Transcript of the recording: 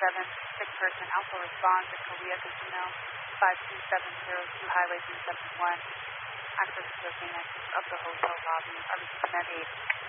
sick person, Alpha responds at Korea Casino, 52702 Highway 371. Access to the main exit of the hotel lobby. Are we command 8?